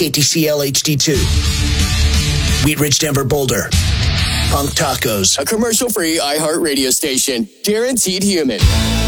KTCL HD2. Wheat Ridge, Denver, Boulder. Punk Tacos. A commercial-free iHeart radio station. Guaranteed human.